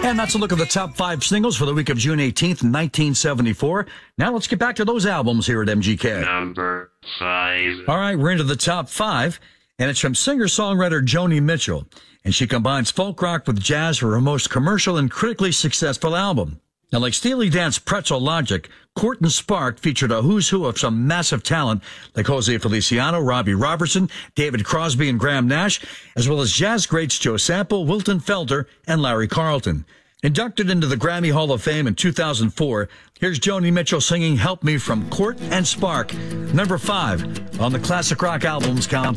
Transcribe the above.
And that's a look at the top 5 singles for the week of June 18th, 1974. Now let's get back to those albums here at MGK. Number 5. All right, we're into the top 5, and it's from singer-songwriter Joni Mitchell. And she combines folk rock with jazz for her most commercial and critically successful album. Now, like Steely Dan's Pretzel Logic, Court and Spark featured a who's who of some massive talent like Jose Feliciano, Robbie Robertson, David Crosby, and Graham Nash, as well as jazz greats Joe Sample, Wilton Felder, and Larry Carlton. Inducted into the Grammy Hall of Fame in 2004, here's Joni Mitchell singing Help Me from Court and Spark, number 5 on the Classic Rock Albums Countdown.